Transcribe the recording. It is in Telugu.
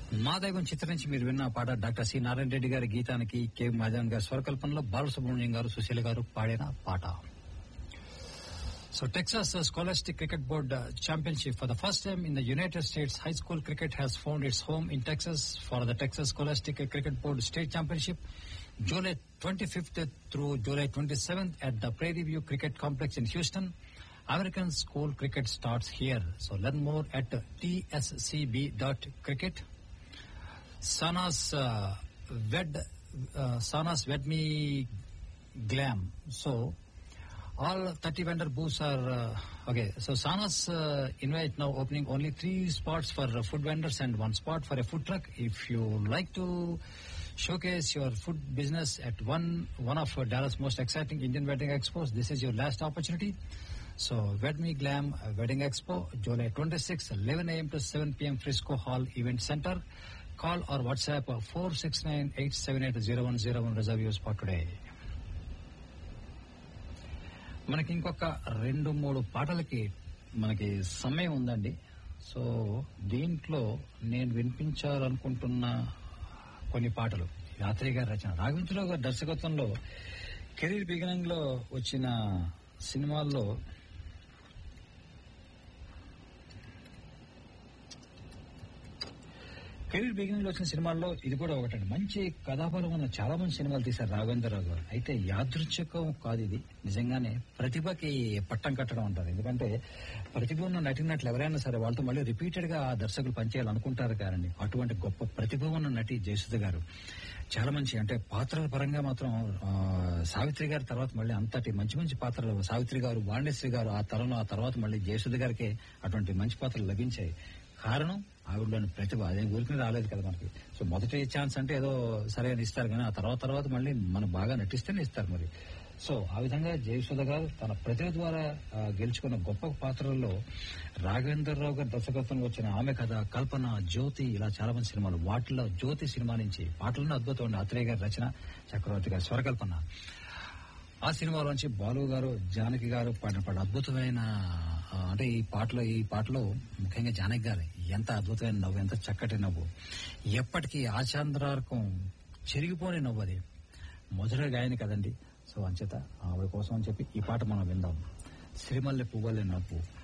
మా దైవం చిత్రం నుంచి మీరు విన్న పాట డాక్టర్ సి నారాయణ రెడ్డి గారి గీతానికి కె మాధవన్ గారి స్వరకల్పనలో బాలసుబ్రహ్మణ్యం గారు సుశీల గారు పాడిన పాట. So Texas Scholastic Cricket Board Championship. For the first time in the United States, high school cricket has found its home in Texas for the Texas Scholastic Cricket Board State Championship, July 25th through July 27th at the Prairie View Cricket Complex in Houston. American school cricket starts here. So learn more at tscb.cricket. Sana's Wed Me Glam. So all 30 vendor booths are okay. So Sana's invite now opening only 3 spots for food vendors and 1 spot for a food truck. If you like to showcase your food business at one of Dallas' most exciting Indian wedding expos, this is your last opportunity. So Wed Me Glam Wedding Expo, July 26, 11 a.m. to 7 p.m. Frisco Hall Event Center. Call or WhatsApp 469-878-0101. Reserve your spot today. మనకి ఇంకొక 2-3 పాటలకి మనకి సమయం ఉందండి. సో దీంట్లో నేను వినిపించాలనుకుంటున్న కొన్ని పాటలు యాత్రి గారి రచన, రాఘవేంద్రరావు గారి దర్శకత్వంలో కెరీర్ బిగినింగ్ లో వచ్చిన సినిమాల్లో ఇది కూడా ఒకటండి. మంచి కథాబలం ఉన్న చాలా మంది సినిమాలు తీశారు రాఘవేంద్రరావు గారు. అయితే యాదృచ్ఛికం కాదు ఇది, నిజంగానే ప్రతిభకి పట్టం కట్టడం అంటారు. ఎందుకంటే ప్రతిభ ఉన్న నటినట్లు ఎవరైనా సరే వాళ్ళతో మళ్ళీ రిపీటెడ్ గా ఆ దర్శకులు పనిచేయాలనుకుంటారు కానీ అటువంటి గొప్ప ప్రతిభ ఉన్న నటి జయసుధ గారు చాలా మంచి, అంటే పాత్రల పరంగా మాత్రం సావిత్రి గారి తర్వాత మళ్ళీ అంతటి మంచి మంచి పాత్రలు సావిత్రి గారు, వాణిశ్రీ గారు ఆ తర్వాత మళ్ళీ జయసుధ గారికి అటువంటి మంచి పాత్రలు లభించాయి. కారణం ఆవిడలోని ప్రతిభ. అదే ఊరికి రాలేదు కదా మనకి. సో మొదటి ఛాన్స్ అంటే ఏదో సరే అని ఇస్తారు కానీ ఆ తర్వాత మళ్ళీ మనం బాగా నటిస్తేనే ఇస్తారు మరి. సో ఆ విధంగా జయసుధ గారు తన ప్రతిభ ద్వారా గెలుచుకున్న గొప్ప పాత్రల్లో రాఘవేంద్రరావు గారి దర్శకత్వంలో వచ్చిన ఆమె కథ, కల్పన, జ్యోతి, ఇలా చాలా మంది సినిమాలు. వాటిలో జ్యోతి సినిమా నుంచి పాటలను అద్భుతం, ఆత్రేయ గారి రచన, చక్రవర్తి గారి స్వరకల్పన. ఆ సినిమాలోంచి బాలు గారు, జానకి గారు పాడిన పాట అద్భుతమైన, అంటే ఈ పాటలో ముఖ్యంగా జానకి గారు ఎంత అద్భుతమైన నవ్వు, ఎంత చక్కటి నవ్వు, ఎప్పటికీ ఆచాంద్రార్కం చెరిగిపోని నవ్వు. అది మధుర గాయని కదండి. సో అంచేత ఆవిడ కోసం అని చెప్పి ఈ పాట మనం విందాం. సిరిమల్లె పువ్వులే నవ్వు.